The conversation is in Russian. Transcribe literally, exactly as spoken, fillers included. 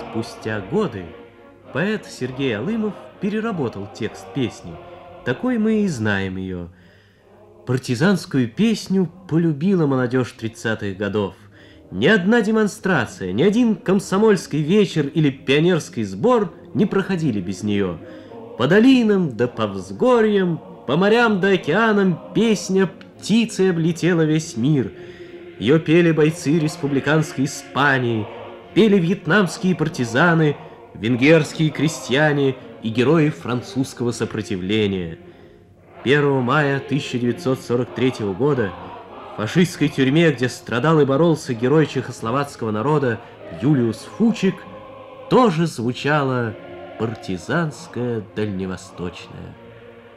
Спустя годы поэт Сергей Алымов переработал текст песни. Такой мы и знаем ее. Партизанскую песню полюбила молодежь тридцатых годов. Ни одна демонстрация, ни один комсомольский вечер или пионерский сбор не проходили без нее. По долинам да по взгорьям, по морям да океанам песня птицей облетела весь мир. Ее пели бойцы республиканской Испании, пели вьетнамские партизаны, венгерские крестьяне и герои французского сопротивления. первого мая тысяча девятьсот сорок третьего года в фашистской тюрьме, где страдал и боролся герой чехословацкого народа Юлиус Фучик, тоже звучала партизанская дальневосточная